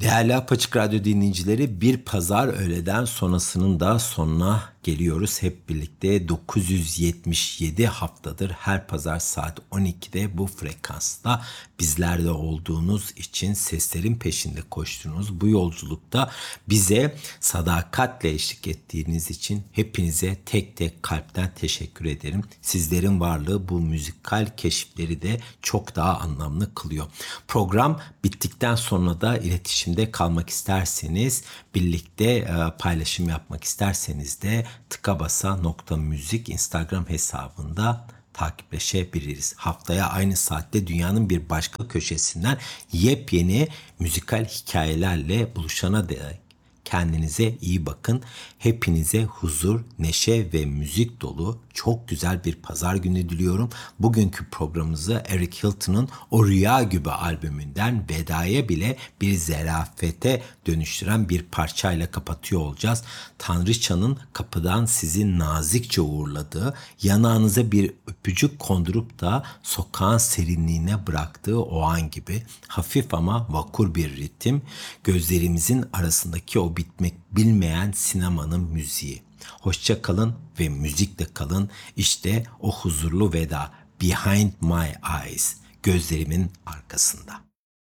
Değerli Apaçık Radyo dinleyicileri, bir pazar öğleden sonrasının da sonuna geliyoruz. Hep birlikte 977 haftadır her pazar saat 12'de bu frekansta bizlerde olduğunuz için, seslerin peşinde koştuğunuz bu yolculukta bize sadakatle eşlik ettiğiniz için hepinize tek tek kalpten teşekkür ederim. Sizlerin varlığı bu müzikal keşifleri de çok daha anlamlı kılıyor. Program bittikten sonra da iletişimde kalmak isterseniz, birlikte paylaşım yapmak isterseniz de tıkabasa.müzik Instagram hesabında takipleşebiliriz. Haftaya aynı saatte dünyanın bir başka köşesinden yepyeni müzikal hikayelerle buluşana dek kendinize iyi bakın. Hepinize huzur, neşe ve müzik dolu çok güzel bir pazar günü diliyorum. Bugünkü programımızı Eric Hilton'un O Rüya Gibi albümünden Veda'ya bile bir zerafete dönüştüren bir parçayla kapatıyor olacağız. Tanrıçanın kapıdan sizi nazikçe uğurladığı, yanağınıza bir öpücük kondurup da sokağın serinliğine bıraktığı o an gibi hafif ama vakur bir ritim, gözlerimizin arasındaki o bitmek bilmeyen sinemanın müziği. Hoşça kalın ve müzikle kalın. İşte o huzurlu veda. Behind my eyes. Gözlerimin arkasında.